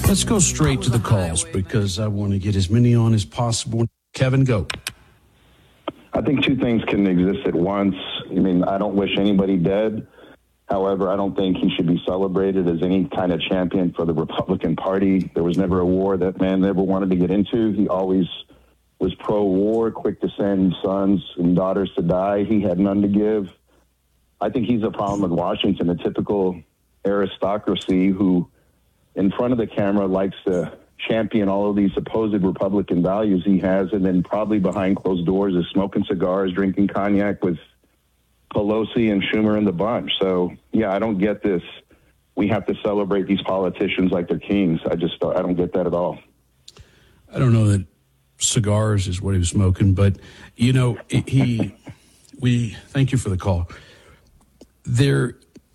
Let's go straight to the calls because I want to get as many on as possible. Kevin, go. I think two things can exist at once. I mean, I don't wish anybody dead. However, I don't think he should be celebrated as any kind of champion for the Republican Party. There was never a war that man never wanted to get into. He always was pro-war, quick to send sons and daughters to die. He had none to give. I think he's a problem with Washington, a typical aristocracy who, in front of the camera, likes to champion all of these supposed Republican values he has, and then probably behind closed doors is smoking cigars, drinking cognac with Pelosi and Schumer and the bunch. So, yeah, I don't get this. We have to celebrate these politicians like they're kings. I don't get that at all. I don't know that cigars is what he was smoking, but, you know, we thank you for the call. There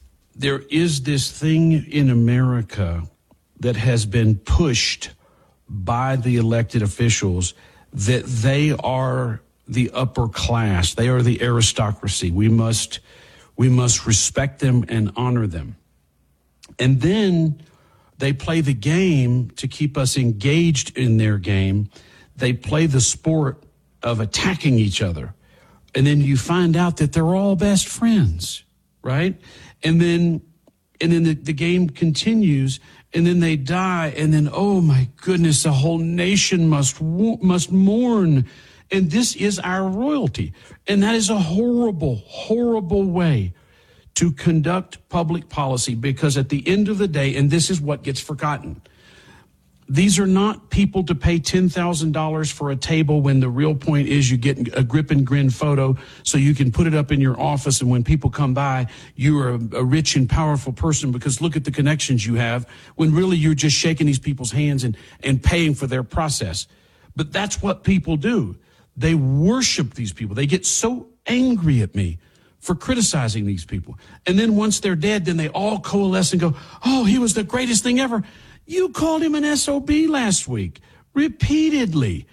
is this thing in America that has been pushed by the elected officials that they are the upper class. They are the aristocracy. We must respect them and honor them. And then they play the game to keep us engaged in their game. They play the sport of attacking each other. And then you find out that they're all best friends, right? And then the game continues, and then they die, and then, oh my goodness, the whole nation must mourn. And this is our royalty. And that is a horrible, horrible way to conduct public policy, because at the end of the day, and this is what gets forgotten, these are not people to pay $10,000 for a table when the real point is you get a grip and grin photo so you can put it up in your office, and when people come by, you are a rich and powerful person because look at the connections you have, when really you're just shaking these people's hands and paying for their process. But that's what people do. They worship these people. They get so angry at me for criticizing these people. And then once they're dead, then they all coalesce and go, oh, he was the greatest thing ever. You called him an SOB last week, repeatedly.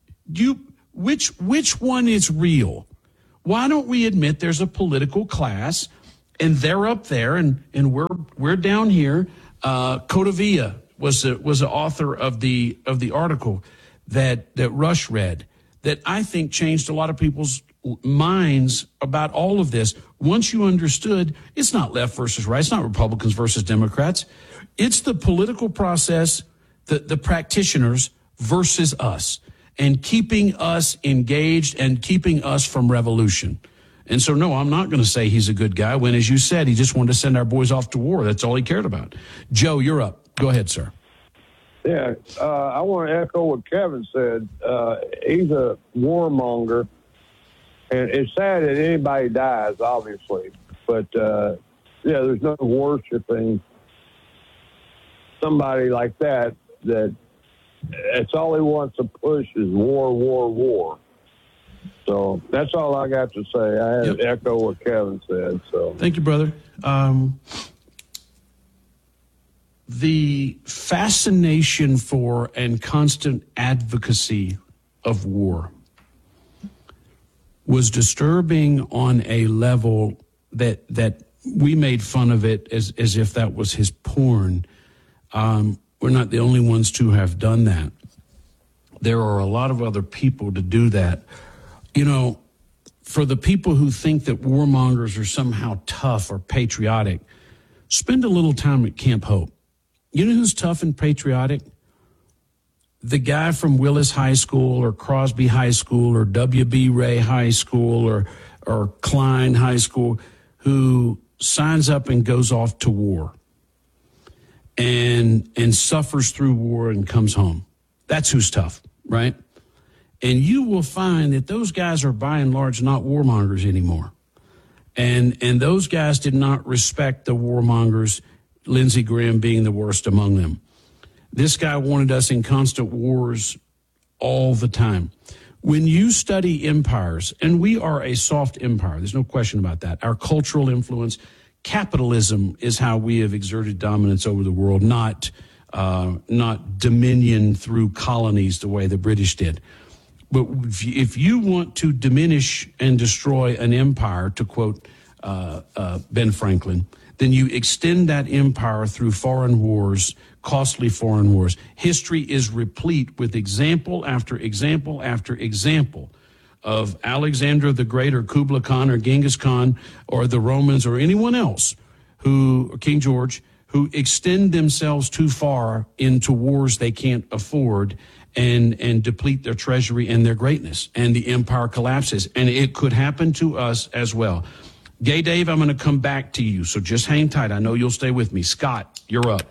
Which one is real? Why don't we admit there's a political class, and they're up there, and we're down here. Codavilla was the author of the article that Rush read, that I think changed a lot of people's minds about all of this. Once you understood, it's not left versus right. It's not Republicans versus Democrats. It's the political process, the practitioners versus us, and keeping us engaged and keeping us from revolution. And so, no, I'm not going to say he's a good guy when, as you said, he just wanted to send our boys off to war. That's all he cared about. Joe, you're up. Go ahead, sir. Yeah, I want to echo what Kevin said. He's a warmonger, and it's sad that anybody dies, obviously. But, yeah, there's no worshiping somebody like that that's all he wants to push is war, war, war. So that's all I got to say. I had to echo what Kevin said. So thank you, brother. The fascination for and constant advocacy of war was disturbing on a level that we made fun of it as if that was his porn. We're not the only ones to have done that. There are a lot of other people to do that. You know, for the people who think that warmongers are somehow tough or patriotic, spend a little time at Camp Hope. You know who's tough and patriotic? The guy from Willis High School or Crosby High School or W.B. Ray High School or Klein High School who signs up and goes off to war and suffers through war and comes home. That's who's tough, right? And you will find that those guys are by and large not warmongers anymore. And those guys did not respect the warmongers, Lindsey Graham being the worst among them. This guy wanted us in constant wars all the time. When you study empires, and we are a soft empire, there's no question about that. Our cultural influence, capitalism is how we have exerted dominance over the world, not dominion through colonies the way the British did. But if you want to diminish and destroy an empire, to quote Ben Franklin, then you extend that empire through foreign wars, costly foreign wars. History is replete with example after example after example of Alexander the Great or Kublai Khan or Genghis Khan or the Romans or anyone else or King George, who extend themselves too far into wars they can't afford and deplete their treasury and their greatness, and the empire collapses. And it could happen to us as well. Gay Dave, I'm going to come back to you, so just hang tight. I know you'll stay with me. Scott, you're up.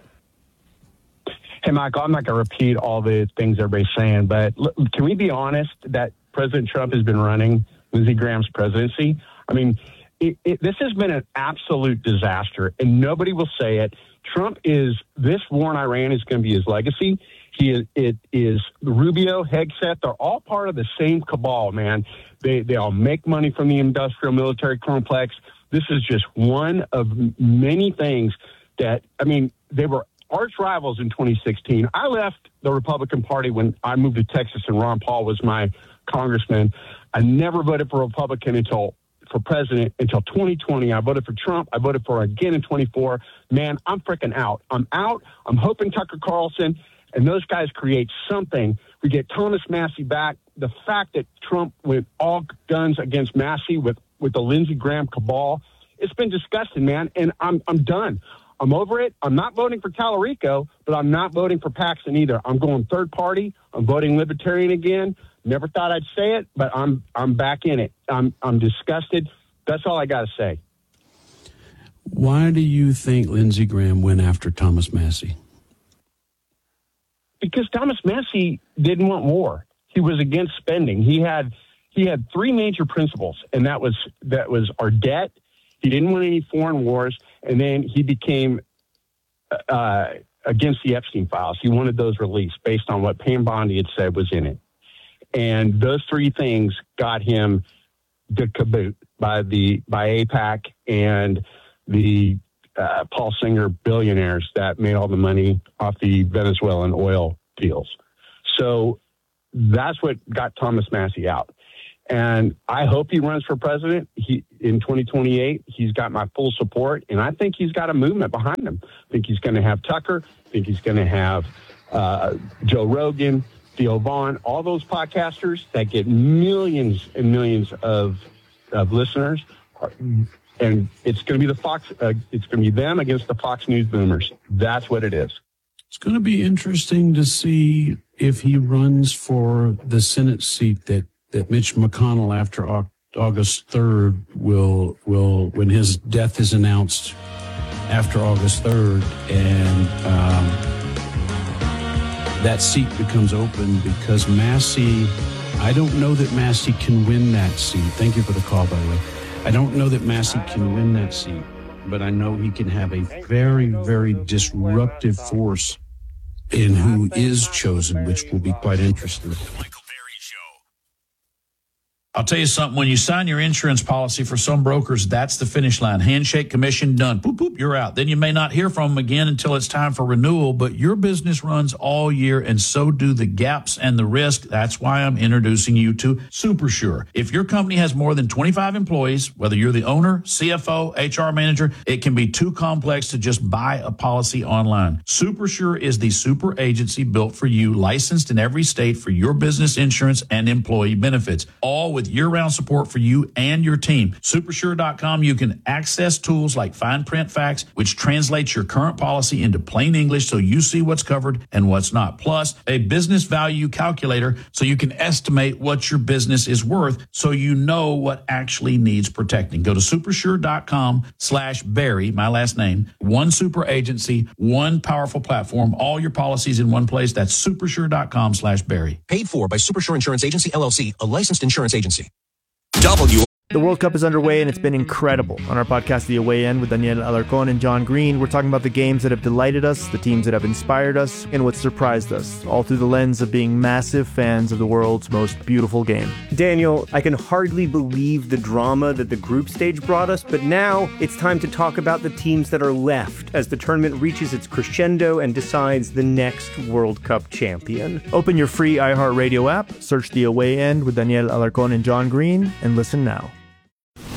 Hey, Michael, I'm not going to repeat all the things everybody's saying, but can we be honest that President Trump has been running Lindsey Graham's presidency? I mean, this has been an absolute disaster, and nobody will say it. This war in Iran is going to be his legacy. It is Rubio, Hegseth. They're all part of the same cabal, man. They all make money from the industrial military complex. This is just one of many things that, I mean, they were arch rivals in 2016. I left the Republican Party when I moved to Texas and Ron Paul was my congressman. I never voted for Republican for president until 2020. I voted for Trump. I voted for him again in 24. Man, I'm freaking out. I'm out. I'm hoping Tucker Carlson and those guys create something. We get Thomas Massie back. The fact that Trump went all guns against Massie with the Lindsey Graham cabal, it's been disgusting, man. And I'm done. I'm over it. I'm not voting for Tallarico, but I'm not voting for Paxton either. I'm going third party. I'm voting Libertarian again. Never thought I'd say it, but I'm back in it. I'm disgusted. That's all I got to say. Why do you think Lindsey Graham went after Thomas Massie? Because Thomas Massie didn't want war. He was against spending. He had three major principles, and that was our debt. He didn't want any foreign wars, and then he became against the Epstein files. He wanted those released based on what Pam Bondi had said was in it. And those three things got him the caboot by AIPAC and the Paul Singer billionaires that made all the money off the Venezuelan oil deals. So that's what got Thomas Massie out. And I hope he runs for president. In 2028, he's got my full support, and I think he's got a movement behind him. I think he's going to have Tucker. I think he's going to have Joe Rogan, Theo Vaughn, all those podcasters that get millions and millions of listeners. And it's going to be it's going to be them against the Fox News boomers. That's what it is. It's going to be interesting to see if he runs for the Senate seat that Mitch McConnell after August 3rd will when his death is announced after August 3rd, and that seat becomes open because Massie, I don't know that Massie can win that seat. Thank you for the call, by the way. I don't know that Massie can win that seat, but I know he can have a very, very disruptive force in who is chosen, which will be quite interesting. I'll tell you something, when you sign your insurance policy for some brokers, that's the finish line. Handshake, commission, done. Boop, boop, you're out. Then you may not hear from them again until it's time for renewal, but your business runs all year, and so do the gaps and the risk. That's why I'm introducing you to SuperSure. If your company has more than 25 employees, whether you're the owner, CFO, HR manager, it can be too complex to just buy a policy online. SuperSure is the super agency built for you, licensed in every state for your business insurance and employee benefits, all with year-round support for you and your team. Supersure.com, you can access tools like fine print facts, which translates your current policy into plain English so you see what's covered and what's not. Plus, a business value calculator so you can estimate what your business is worth so you know what actually needs protecting. Go to supersure.com/Barry, my last name. One super agency, one powerful platform, all your policies in one place. That's supersure.com/Barry. Paid for by Supersure Insurance Agency, LLC, a licensed insurance agency. The World Cup is underway, and it's been incredible. On our podcast, The Away End, with Daniel Alarcón and John Green, we're talking about the games that have delighted us, the teams that have inspired us, and what surprised us, all through the lens of being massive fans of the world's most beautiful game. Daniel, I can hardly believe the drama that the group stage brought us, but now it's time to talk about the teams that are left as the tournament reaches its crescendo and decides the next World Cup champion. Open your free iHeartRadio app, search The Away End with Daniel Alarcón and John Green, and listen now.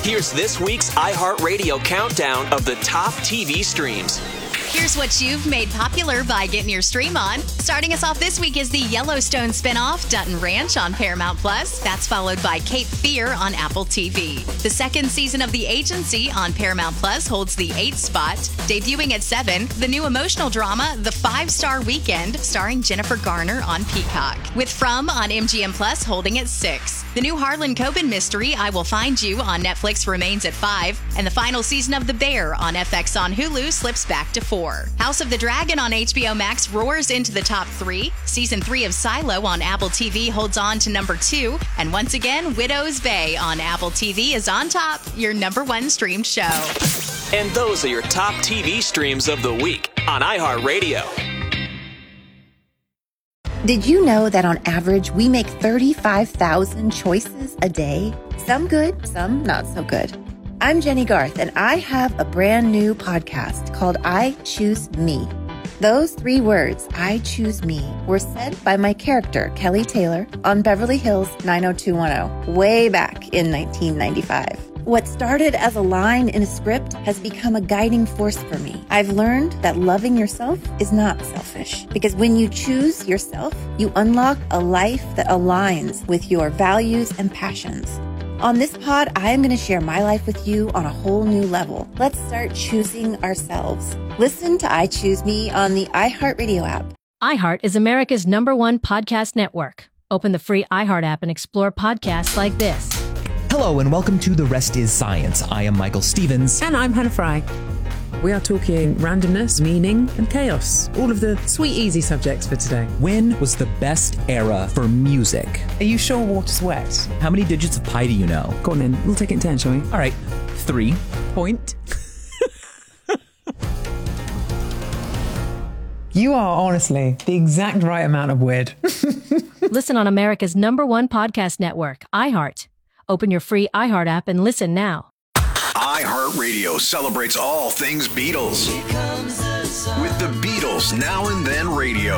Here's this week's iHeartRadio countdown of the top TV streams. Here's what you've made popular by getting your stream on. Starting us off this week is the Yellowstone spinoff, Dutton Ranch, on Paramount Plus. That's followed by Cape Fear on Apple TV. The second season of The Agency on Paramount Plus holds the 8th spot. Debuting at 7, the new emotional drama, The 5-Star Weekend, starring Jennifer Garner on Peacock. With From on MGM Plus holding at 6. The new Harlan Coben mystery, I Will Find You, on Netflix remains at 5. And the final season of The Bear on FX on Hulu slips back to 4. House of the Dragon on HBO Max roars into the top 3. Season 3 of Silo on Apple TV holds on to number 2. And once again, Widow's Bay on Apple TV is on top, your number 1 streamed show. And those are your top TV streams of the week on iHeartRadio. Did you know that on average, we make 35,000 choices a day? Some good, some not so good. I'm Jenny Garth, and I have a brand new podcast called I Choose Me. Those 3 words, I choose me, were said by my character, Kelly Taylor, on Beverly Hills 90210, way back in 1995. What started as a line in a script has become a guiding force for me. I've learned that loving yourself is not selfish, because when you choose yourself, you unlock a life that aligns with your values and passions. On this pod, I am going to share my life with you on a whole new level. Let's start choosing ourselves. Listen to I Choose Me on the iHeartRadio app. iHeart is America's #1 podcast network. Open the free iHeart app and explore podcasts like this. Hello and welcome to The Rest is Science. I am Michael Stevens. And I'm Hannah Fry. We are talking randomness, meaning, and chaos. All of the sweet, easy subjects for today. When was the best era for music? Are you sure water's wet? How many digits of pi do you know? Go on then. We'll take it in turn, shall we? All right. 3. Point. You are honestly the exact right amount of weird. Listen on America's #1 podcast network, iHeart. Open your free iHeart app and listen now. iHeartRadio celebrates all things Beatles with the Beatles Now and Then Radio.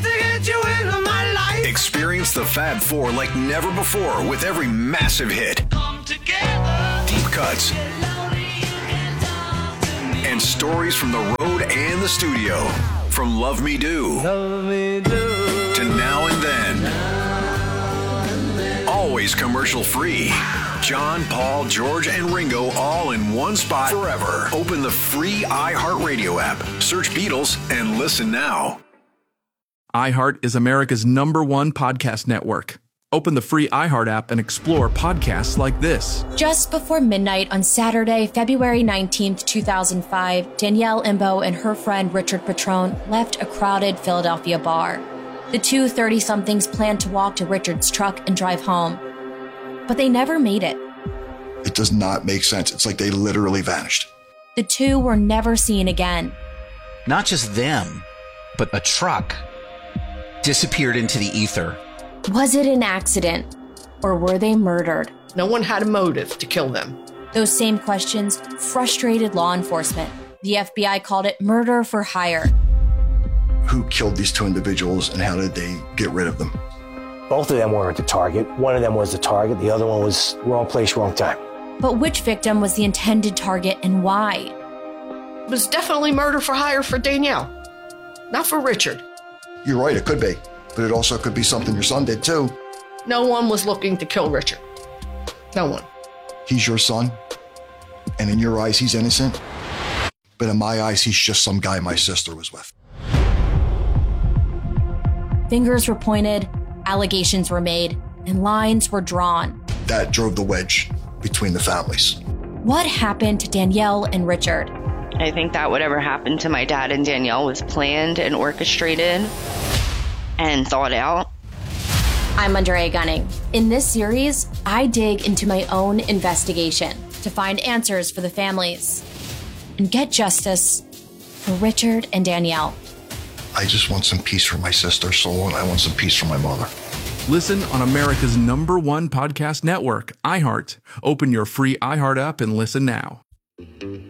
Experience the Fab Four like never before with every massive hit, deep cuts, and stories from the road and the studio. From Love Me Do to Now and Then. Always commercial free. John, Paul, George, and Ringo all in one spot forever. Open the free iHeartRadio app. Search Beatles and listen now. iHeart is America's #1 podcast network. Open the free iHeart app and explore podcasts like this. Just before midnight on Saturday, February 19th, 2005, Danielle Imbo and her friend Richard Petrone left a crowded Philadelphia bar. The two 30-somethings planned to walk to Richard's truck and drive home. But they never made it. It does not make sense. It's like they literally vanished. The two were never seen again. Not just them, but a truck disappeared into the ether. Was it an accident, or were they murdered? No one had a motive to kill them. Those same questions frustrated law enforcement. The FBI called it murder for hire. Who killed these two individuals and how did they get rid of them? Both of them weren't the target. One of them was the target. The other one was wrong place, wrong time. But which victim was the intended target and why? It was definitely murder for hire for Danielle, not for Richard. You're right, it could be. But it also could be something your son did too. No one was looking to kill Richard. No one. He's your son, and in your eyes, he's innocent. But in my eyes, he's just some guy my sister was with. Fingers were pointed, allegations were made, and lines were drawn. That drove the wedge between the families. What happened to Danielle and Richard? I think that whatever happened to my dad and Danielle was planned and orchestrated and thought out. I'm Andrea Gunning. In this series, I dig into my own investigation to find answers for the families and get justice for Richard and Danielle. I just want some peace for my sister's soul, and I want some peace for my mother. Listen on America's #1 podcast network, iHeart. Open your free iHeart app and listen now.